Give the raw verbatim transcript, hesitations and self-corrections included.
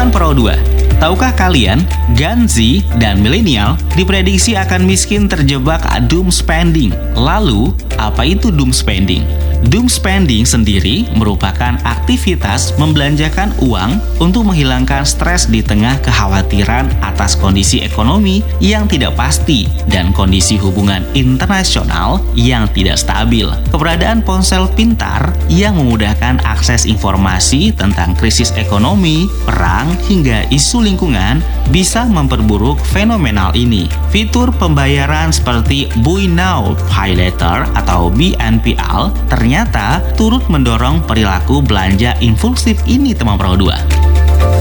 Teman Pro dua, tahukah kalian, Gen Z dan milenial diprediksi akan miskin terjebak doom spending. Lalu, apa itu doom spending? Doom spending sendiri merupakan aktivitas membelanjakan uang untuk menghilangkan stres di tengah kekhawatiran atas kondisi ekonomi yang tidak pasti dan kondisi hubungan internasional yang tidak stabil. Keberadaan ponsel pintar yang memudahkan akses informasi tentang krisis ekonomi, perang, hingga isu lingkungan bisa memperburuk fenomenal ini. Fitur pembayaran seperti Buy Now, Pay Later atau B N P L ternyata turut mendorong perilaku belanja impulsif ini, teman Pro dua.